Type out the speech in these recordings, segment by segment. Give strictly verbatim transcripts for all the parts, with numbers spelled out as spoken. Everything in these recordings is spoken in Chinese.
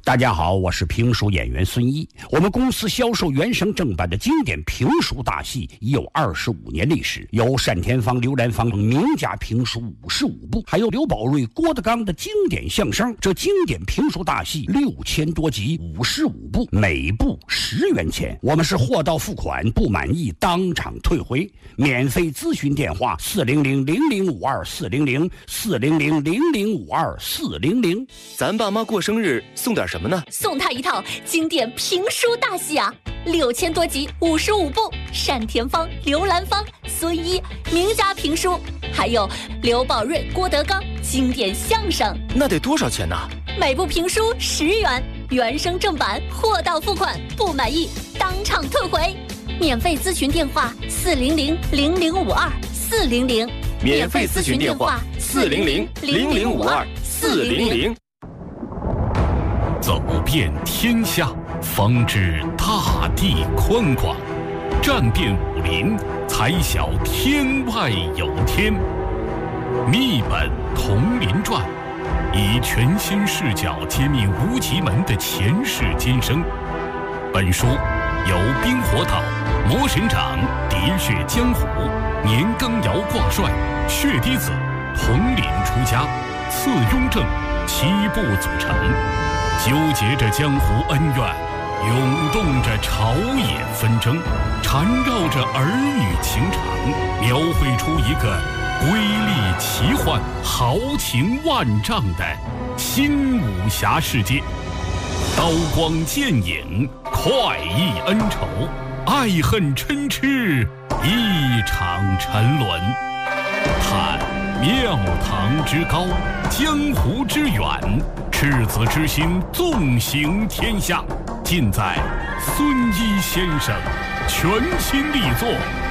大家好，我是评书演员孙一。我们公司销售原声正版的经典评书大戏已有二十五年历史，有单田芳、刘兰芳名家评书五十五部，还有刘宝瑞、郭德纲的经典相声。这经典评书大戏六千多集，五十五部，每部十元钱。我们是货到付款，不满意当场退回。免费咨询电话：四零零零零五二四零零四零零零零五二四零零。 咱爸妈过生日送点什么呢？ 送他一套经典评书大戏啊，六千多集，五十五部，单田芳、刘兰芳、孙一名家评书，还有刘宝瑞、郭德纲经典相声。 那得多少钱呢？ 每部评书十元，原声正版，货到付款，不满意当场退回。免费咨询电话：四零零零零五二四零零。 免费咨询电话：四零零零零五二四零零。 走遍天下，方知大地宽广；战遍武林，才晓天外有天。秘本同林传，以全新视角揭秘无极门的前世今生。本书由冰火岛、魔神掌、喋血江湖、年羹尧挂帅、血滴子、统领出家、次雍正七部组成，纠结着江湖恩怨，涌动着朝野纷争，缠绕着儿女情长，描绘出一个瑰丽奇幻、豪情万丈的新武侠世界。刀光剑影，快意恩仇，爱恨嗔痴，一场沉沦。探庙堂之高，江湖之远，赤子之心纵行天下，尽在孙一先生全新力作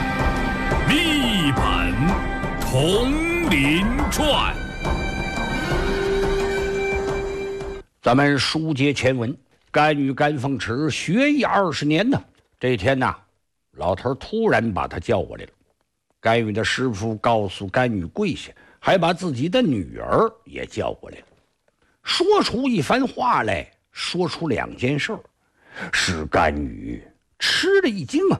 《秘本同林传》。 咱们书接前文，甘与甘凤池学艺二十年呢。这天呢，老头突然把他叫过来了。甘宇的师傅告诉甘宇跪下，还把自己的女儿也叫过来了，说出一番话来，说出两件事，使甘宇吃了一惊啊。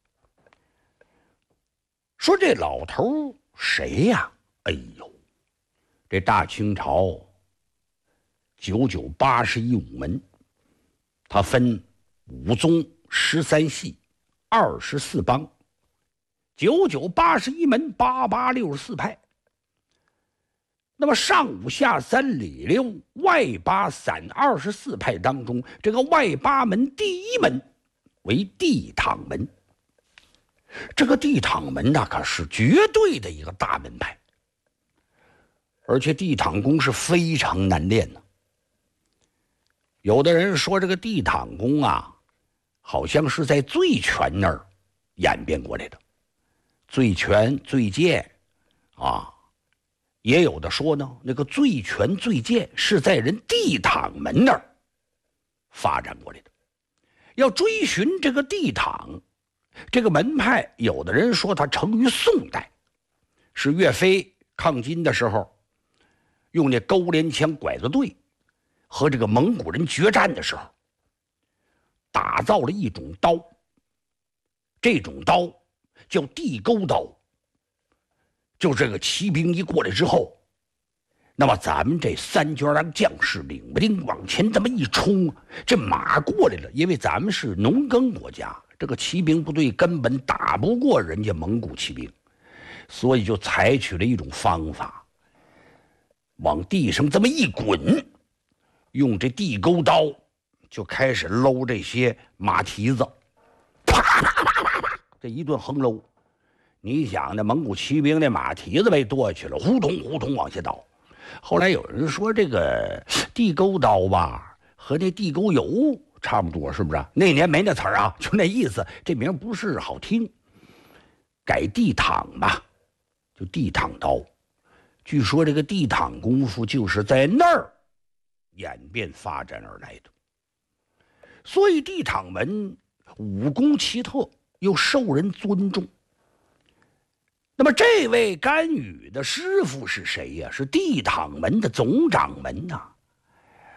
说这老头谁呀？哎呦，这大清朝九九八十一武门，它分五宗、十三系、二十四帮，九九八十一门，八八六十四派。那么上五下三里六外八散二十四派当中，这个外八门第一门为地躺门。这个地躺门那可是绝对的一个大门派，而且地躺功是非常难练的。有的人说这个地躺功啊，好像是在醉拳那儿演变过来的。醉拳、醉剑啊，也有的说呢，那个醉拳、醉剑是在人地躺门那儿发展过来的。要追寻这个地躺这个门派，有的人说它成于宋代，是岳飞抗金的时候用那钩镰枪拐子队和这个蒙古人决战的时候打造了一种刀，这种刀叫地钩刀。就这个骑兵一过来之后，那么咱们这三军郎将士领兵往前这么一冲，这马过来了，因为咱们是农耕国家，这个骑兵部队根本打不过人家蒙古骑兵，所以就采取了一种方法，往地上这么一滚，用这地钩刀就开始搂这些马蹄子，啪啪啪啪啪，这一顿横搂。你想那蒙古骑兵那马蹄子被剁下去了，呼通呼通往下倒。后来有人说这个地钩刀吧和那地沟油差不多，是不是？那年没那词儿啊，就那意思，这名不是好听，改地躺吧，就地躺刀。据说这个地躺功夫就是在那儿演变发展而来的，所以地躺门武功奇特，又受人尊重。那么这位甘宇的师傅是谁呀？是地躺门的总掌门呐、啊。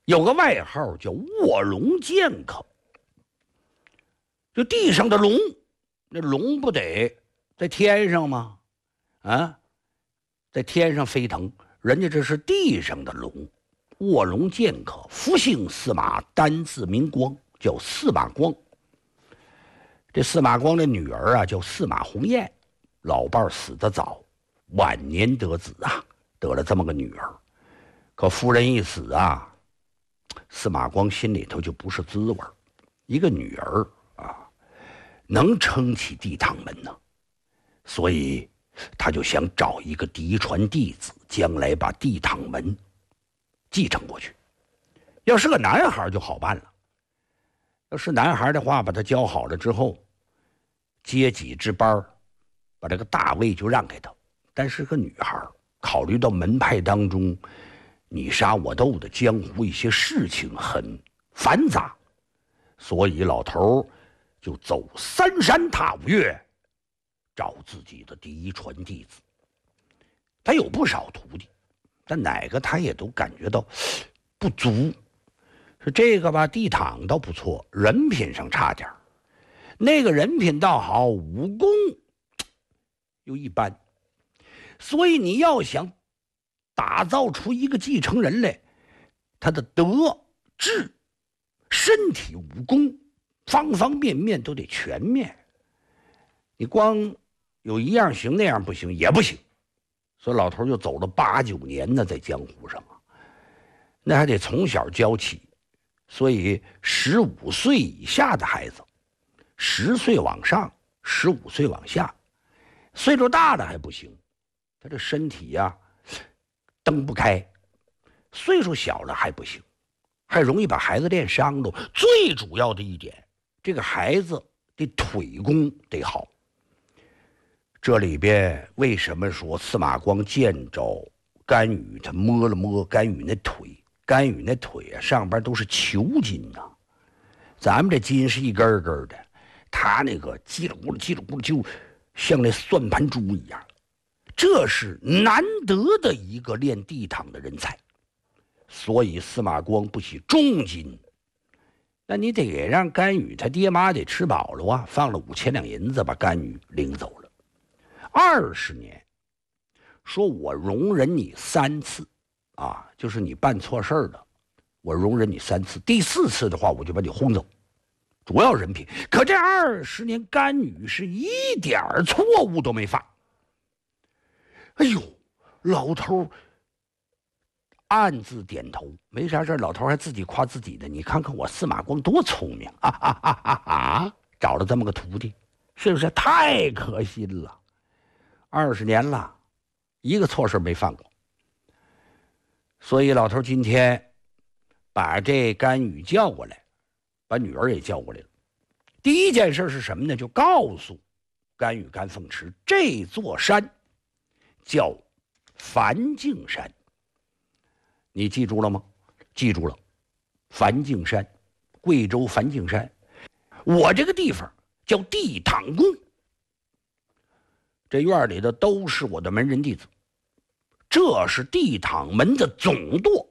有个外号叫卧龙剑客，就地上的龙，那龙不得在天上吗？啊，在天上飞腾，人家这是地上的龙。卧龙剑客，福姓司马，单字明光，叫司马光。这司马光的女儿啊，叫司马红艳，老伴死得早，晚年得子啊，得了这么个女儿。可夫人一死啊，司马光心里头就不是滋味。一个女儿啊，能撑起地堂门呢，所以他就想找一个嫡传弟子，将来把地堂门继承过去。要是个男孩就好办了，要是男孩的话，把他教好了之后，接几支班，把这个大位就让给他。但是个女孩，考虑到门派当中你杀我斗的江湖一些事情很繁杂，所以老头就走三山踏五岳，找自己的嫡传弟子。他有不少徒弟，但哪个他也都感觉到不足。是这个吧，地躺倒不错，人品上差点；那个人品倒好，武功又一般。所以你要想打造出一个继承人来，他的德智身体武功方方面面都得全面。你光有一样行那样不行也不行。所以老头就走了八九年呢，在江湖上啊，那还得从小教起。所以十五岁以下的孩子，十岁往上，十五岁往下，岁数大的还不行，他这身体呀、啊、蹬不开。岁数小了还不行，还容易把孩子练伤了。最主要的一点，这个孩子的腿功得好。这里边为什么说司马光见着甘宇，他摸了摸甘宇那腿，甘宇那腿啊上边都是球筋呐、啊，咱们这筋是一根根的，他那个叽里咕噜叽里咕噜就像那算盘珠一样。这是难得的一个练地躺的人才，所以司马光不惜重金。那你得让甘宇他爹妈得吃饱了啊，放了五千两银子把甘宇领走了。二十年，说我容忍你三次，啊，就是你办错事儿了，我容忍你三次，第四次的话我就把你轰走。主要人品，可这二十年甘宇是一点错误都没犯。哎呦，老头暗自点头，没啥事，老头还自己夸自己的，你看看我司马光多聪明啊啊啊啊啊！找了这么个徒弟，是不是太可惜了？二十年了，一个错事没犯过。所以老头今天把这甘宇叫过来，把女儿也叫过来了。第一件事是什么呢？就告诉甘宇甘凤池，这座山叫梵净山。你记住了吗？记住了，梵净山，贵州梵净山。我这个地方叫地躺宫，这院里的都是我的门人弟子，这是地躺门的总舵。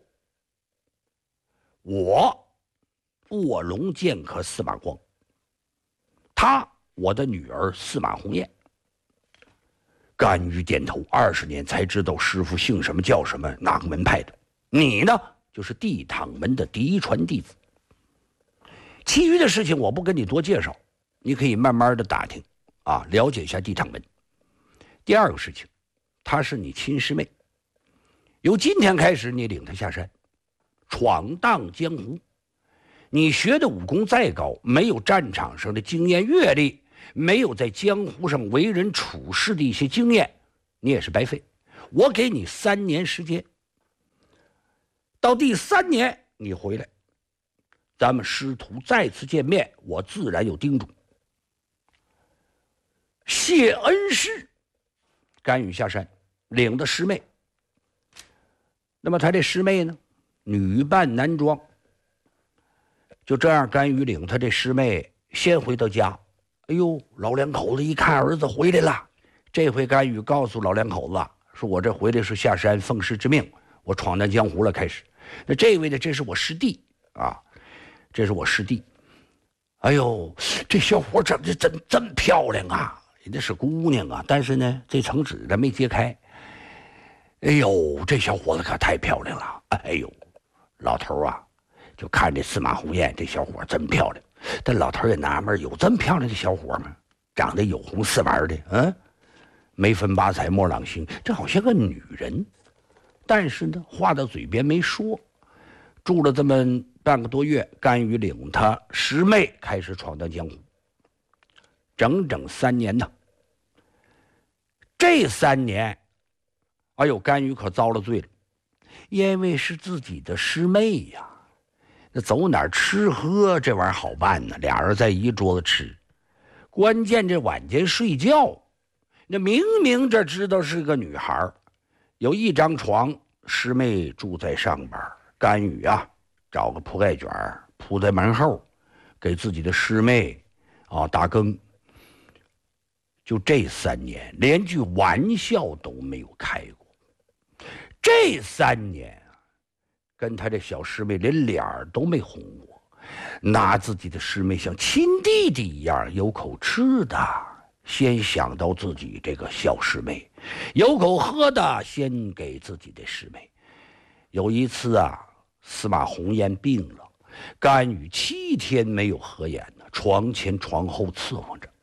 我卧龙剑客司马光，他我的女儿司马红艳。甘于点头，二十年才知道师傅姓什么叫什么，哪个门派的。你呢，就是地躺门的嫡传弟子。其余的事情我不跟你多介绍，你可以慢慢的打听啊，了解一下地躺门。第二个事情，她是你亲师妹，由今天开始你领她下山闯荡江湖。你学的武功再高，没有战场上的经验阅历，没有在江湖上为人处事的一些经验，你也是白费。我给你三年时间，到第三年你回来，咱们师徒再次见面，我自然有叮嘱。谢恩师，甘宇下山，领的师妹。那么他这师妹呢，女扮男装。就这样，甘宇领他这师妹先回到家。哎呦，老两口子一看儿子回来了，这回甘宇告诉老两口子，说我这回来是下山奉师之命，我闯荡江湖了。开始那这位呢，这是我师弟啊，这是我师弟。哎呦，这小伙长得真真漂亮啊！人家是姑娘啊，但是呢，这层纸呢没揭开。哎呦，这小伙子可太漂亮了！哎呦，老头啊，就看这司马鸿雁这小伙真漂亮。但老头也纳闷，有这么漂亮的小伙吗？长得有红似丸的，嗯，眉分八彩，莫朗星，这好像个女人。但是呢，话到嘴边没说。住了这么半个多月，甘于领他师妹开始闯荡江湖，整整三年呢。这三年，哎呦，甘于可遭了罪了，因为是自己的师妹呀。那走哪儿吃喝这玩意儿好办呢？俩人在一桌子吃，关键这晚间睡觉，那明明这知道是个女孩，有一张床，师妹住在上边。甘宇啊，找个铺盖卷铺在门后，给自己的师妹啊打更。就这三年，连句玩笑都没有开过。这三年啊，跟他这小师妹连脸都没红过，拿自己的师妹像亲弟弟一样，有口吃的先想到自己这个小师妹，有口喝的先给自己的师妹。有一次啊，司马鸿雁病了，甘宇七天没有合眼呢，床前床后伺候着。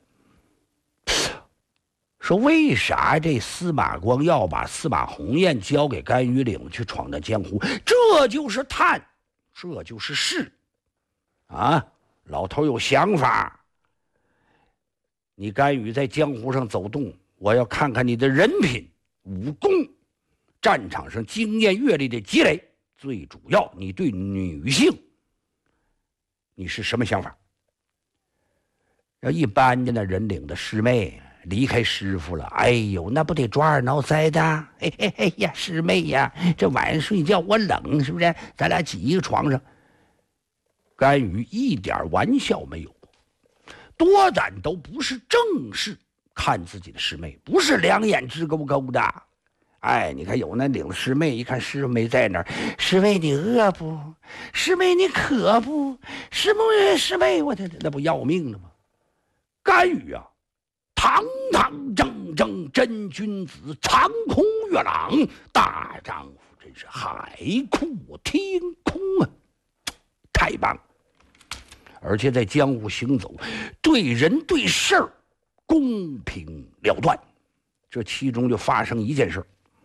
说为啥这司马光要把司马鸿雁交给甘于领去闯荡江湖？这就是探，这就是试啊！老头有想法。你甘于在江湖上走动，我要看看你的人品、武功、战场上经验阅历的积累，最主要你对女性你是什么想法？要一般的那人领的师妹离开师傅了，哎呦，那不得抓耳挠腮的？嘿嘿嘿呀，师妹呀，这晚上睡觉我冷，是不是？咱俩挤一个床上。甘于一点玩笑没有，多胆都不是正视看自己的师妹，不是两眼直勾勾的。哎，你看有那领的师妹，一看师傅没在那儿，师妹你饿不？师妹你渴不？师妹师妹，我这那不要命了吗？甘于啊，堂堂正正真君子，长空月朗，大丈夫，真是海阔天空啊！太棒了！而且在江湖行走，对人对事儿公平了断。这其中就发生一件事。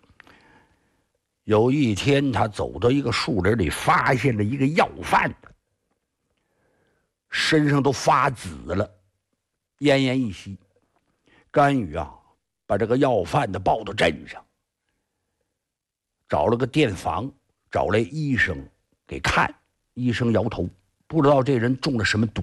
有一天，他走到一个树林里，发现了一个要饭的，身上都发紫了，奄奄一息。甘宇啊，把这个要饭的抱到镇上，找了个店房，找来医生给看。医生摇头，不知道这人中了什么毒。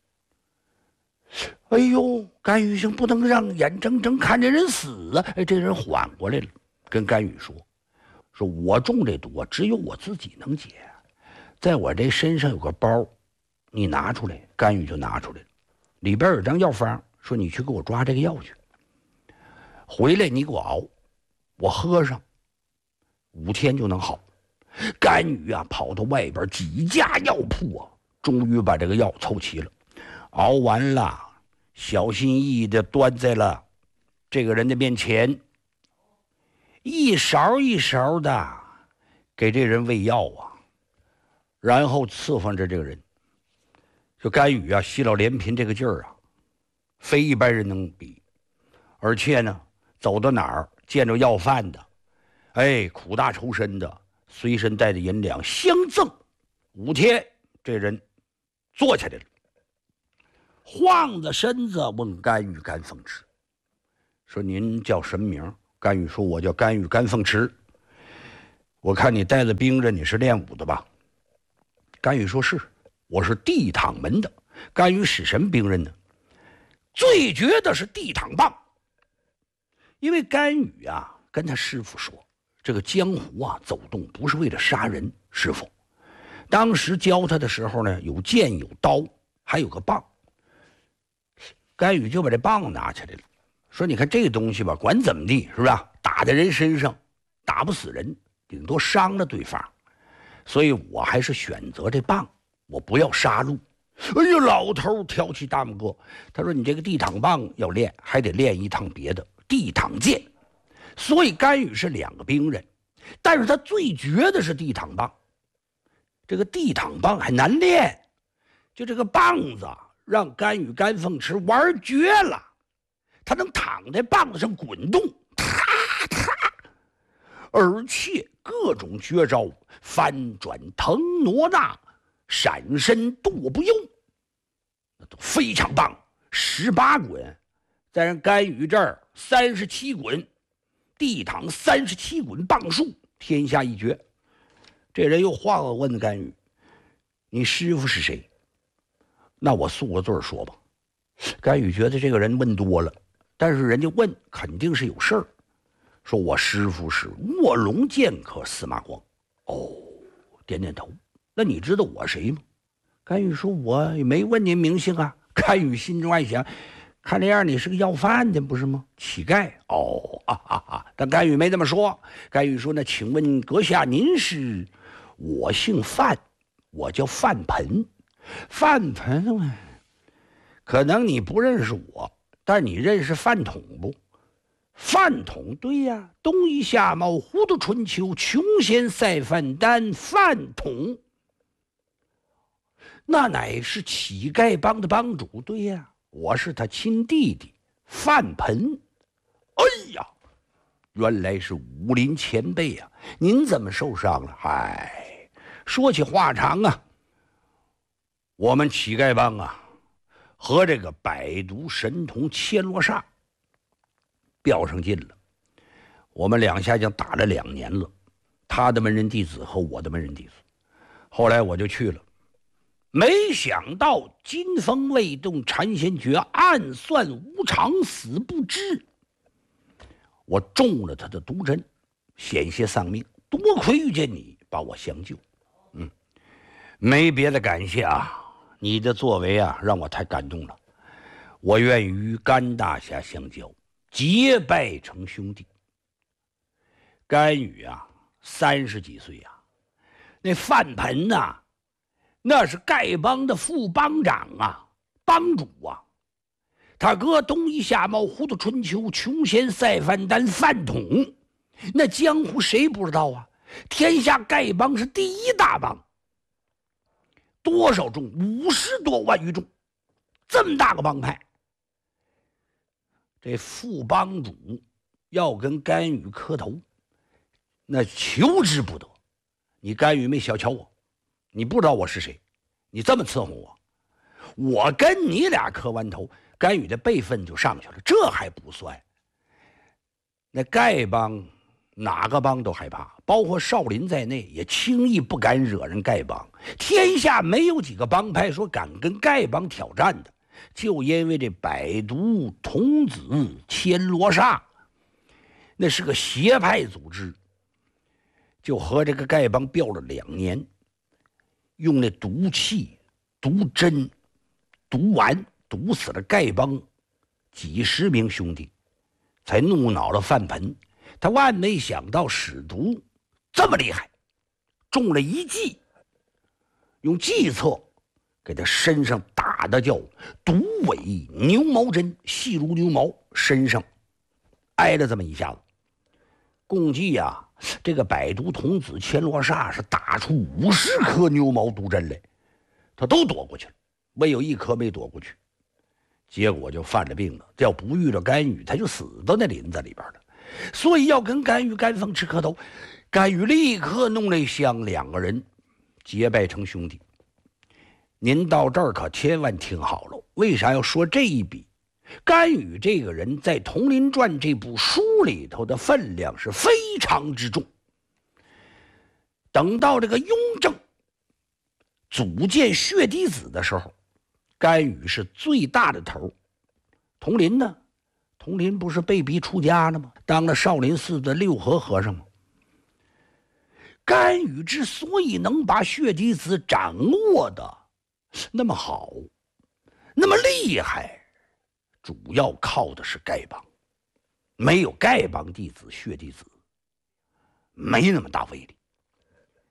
哎呦，甘宇兄不能让眼睁睁看着人死啊！哎，这人缓过来了，跟甘宇说：“说我中这毒啊，只有我自己能解，在我这身上有个包，你拿出来。”甘宇就拿出来了，里边有张药方，说你去给我抓这个药去，回来你给我熬，我喝上，五天就能好。甘宇啊，跑到外边几家药铺啊，终于把这个药凑齐了，熬完了，小心翼翼的端在了这个人的面前，一勺一勺的给这人喂药啊，然后伺候着这个人。就甘宇啊，喜老连贫这个劲儿啊，非一般人能比。而且呢，走到哪儿见着要饭的，哎，苦大仇深的，随身带的银两相赠。五天，这人坐起来了，晃着身子问甘宇甘凤池，说您叫什么名？甘宇说：“我叫甘宇甘凤池。我看你带着兵刃，你是练武的吧？”甘宇说：“是，我是地躺门的。”甘宇使什么兵刃呢？最绝的是地躺棒。因为甘宇啊跟他师傅说，这个江湖啊走动不是为了杀人，师傅当时教他的时候呢，有剑有刀还有个棒。甘宇就把这棒拿起来了，说你看这个东西吧，管怎么地，是不是打在人身上打不死人，顶多伤了对方， 所以我还是选择这棒，我不要杀戮。哎呀，老头挑起大拇哥，他说：“你这个地躺棒要练，还得练一趟别的地躺剑。”所以甘宇是两个兵刃，但是他最绝的是地躺棒。这个地躺棒还难练，就这个棒子让甘宇甘凤池玩绝了，他能躺在棒子上滚动，踏踏，而且各种绝招，翻转腾挪那，闪身跺不用，那都非常棒。十八滚，在人甘宇这儿三十七滚，地躺三十七滚棒术，天下一绝。这人又话了问甘宇：“你师傅是谁？”那我素个字说吧。甘宇觉得这个人问多了，但是人家问肯定是有事儿，说我师傅是卧龙剑客司马光。哦，点点头。那你知道我谁吗？甘宇说：“我也没问您名姓啊。”甘宇心中暗想：看这样你是个要饭的不是吗？乞丐。哦啊啊啊！但甘宇没这么说。甘宇说：“那请问阁下您是？”我姓范，我叫范盆。范盆，可能你不认识我，但你认识饭桶不？饭桶，对呀，东夷夏茂，糊涂春秋，穷闲赛范丹，饭桶，那乃是乞丐帮的帮主。对呀，我是他亲弟弟范盆。哎呀，原来是武林前辈啊！您怎么受伤了？嗨，说起话长啊。我们乞丐帮啊，和这个百毒神童千罗刹飙上劲了。我们两下将打了两年了，他的门人弟子和我的门人弟子。后来我就去了，没想到金风未动禅仙诀，暗算无常，死不知。我中了他的毒针，险些丧命，多亏遇见你把我相救。嗯，没别的感谢啊，你的作为啊让我太感动了。我愿与甘大侠相交，结拜成兄弟。甘宇啊，三十几岁啊，那范盆呐、啊，那是丐帮的副帮长啊，帮主啊。他哥东夷夏茂，糊涂春秋，穷闲赛范丹，饭桶，那江湖谁不知道啊？天下丐帮是第一大帮，多少众？五十多万余众，这么大个帮派。这副帮主要跟甘宇磕头，那求之不得。你甘宇没小瞧我，你不知道我是谁，你这么伺候我，我跟你俩磕完头，甘宇的辈分就上去了。这还不算，那丐帮哪个帮都害怕，包括少林在内，也轻易不敢惹人丐帮。天下没有几个帮派说敢跟丐帮挑战的，就因为这百毒童子千罗刹，那是个邪派组织，就和这个丐帮飙了两年，用那毒气、毒针、毒丸毒死了丐帮几十名兄弟，才怒恼了范盆。他万没想到使毒这么厉害，中了一计，用计策给他身上打的叫毒尾牛毛针，细如牛毛，身上挨了这么一下子。共计啊，这个百毒童子千罗刹是打出五十颗牛毛毒针来，他都躲过去了，唯有一颗没躲过去，结果就犯了病了。要不遇着甘宇，他就死到那林子里边了。所以要跟甘宇、甘凤吃磕头，甘宇立刻弄了一香，两个人结拜成兄弟。您到这儿可千万听好了，为啥要说这一笔？甘宇这个人在《佟林传》这部书里头的分量是非常之重。等到这个雍正组建血滴子的时候，甘宇是最大的头。佟林呢？佟林不是被逼出家了吗？当了少林寺的六合和尚吗？甘宇之所以能把血滴子掌握的那么好，那么厉害，主要靠的是丐帮。没有丐帮弟子，血滴子没那么大威力。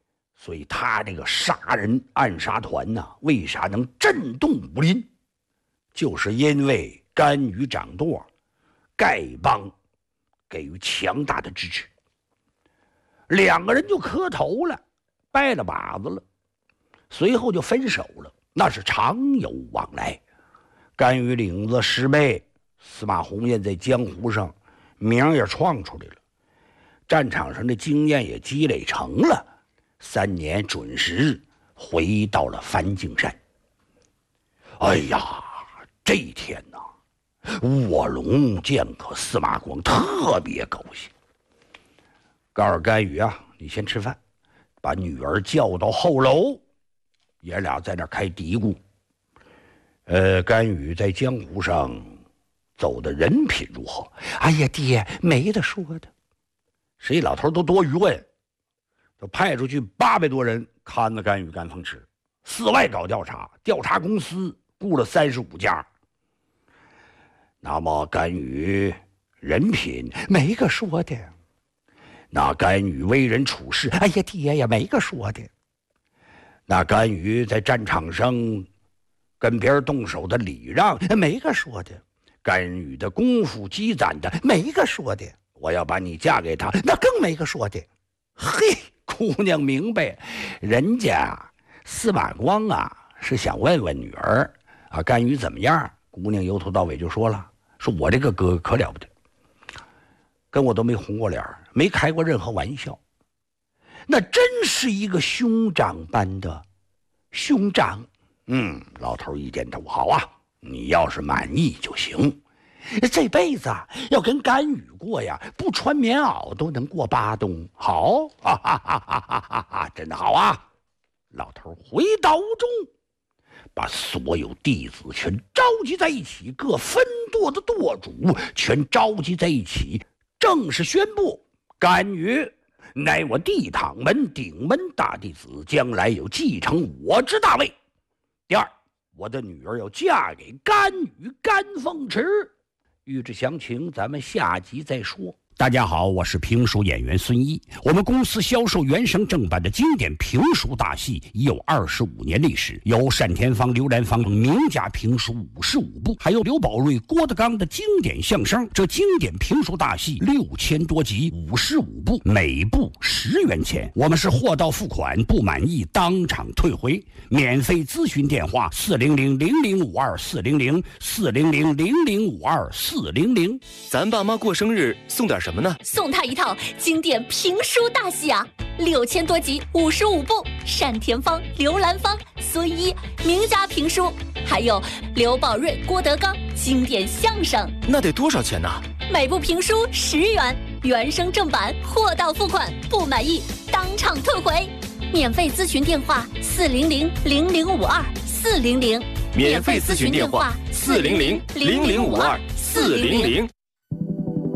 所以他这个杀人暗杀团呢，为啥能震动武林？就是因为甘于掌舵，丐帮给予强大的支持，两个人就磕头了，拜了把子了，随后就分手了，那是常有往来。甘于领子师妹司马鸿雁在江湖上名也创出来了，战场上的经验也积累成了，三年准时回到了梵净山。哎呀，这一天呐，卧龙剑客司马光特别高兴，告诉甘宇啊，你先吃饭，把女儿叫到后楼，爷俩在那开嘀咕。呃，甘宇在江湖上走的人品如何？哎呀，爹，没得说的。谁老头都多余问，就派出去八百多人看着甘宇干风池，四外搞调查，调查公司雇了三十五家。那么甘宇人品没个说的，那甘宇为人处事，哎呀，爹呀，没个说的。那甘宇在战场上跟别人动手的礼让，没个说的。甘宇的功夫积攒的，没个说的。我要把你嫁给他，那更没个说的。嘿，姑娘明白，人家司马光啊是想问问女儿啊，甘宇怎么样？姑娘由头到尾就说了，说我这个哥可了不得，跟我都没红过脸，没开过任何玩笑，那真是一个兄长般的兄长。嗯，老头一点头，好啊，你要是满意就行。这辈子啊，要跟甘宇过呀，不穿棉袄都能过巴东。好，哈哈哈哈哈哈哈，真的好啊！老头回到屋中，把所有弟子全召集在一起，各分舵的舵主全召集在一起，正式宣布：甘宇乃我地堂门顶门大弟子，将来有继承我之大位。第二，我的女儿要嫁给甘宇甘凤池。欲知详情，咱们下集再说。大家好，我是评书演员孙一。我们公司销售原声正版的经典评书大戏已有二十五年历史，有单田芳、刘兰芳名家评书五十五部，还有刘宝瑞、郭德纲的经典相声。这经典评书大戏六千多集，五十五部，每部十元钱。我们是货到付款，不满意当场退回。免费咨询电话：四零零零零五二四零零四零零零零五二四零零。 咱爸妈过生日送点什么呢？ 送他一套经典评书大戏啊，六千多集，五十五部，单田芳、刘兰芳、孙一名家评书，还有刘宝瑞、郭德纲经典相声。 那得多少钱呢？ 每部评书十元，原声正版，货到付款，不满意当场退回。免费咨询电话：四零零零零五二四零零。 免费咨询电话：四零零零零五二四零零。